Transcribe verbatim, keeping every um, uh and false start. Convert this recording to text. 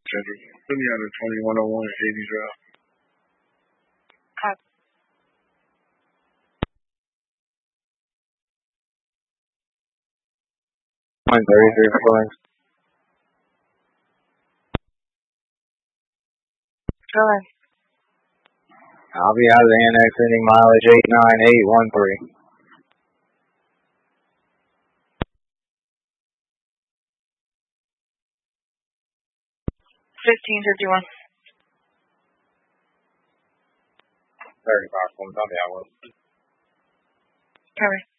Central. Put me out of twenty-one oh one eighty Drive. Copy. one thirty-three Florence. Go ahead. I'll be out of the annex ending mileage eight nine eight one three. Fifteen fifty-one. thirty-five Florence, I'll be out with. Copy.